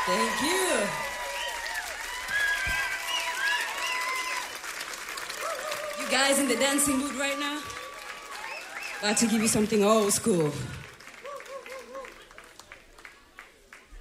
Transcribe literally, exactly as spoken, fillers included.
Thank you. You guys in the dancing mood right now? Got to give you something old school.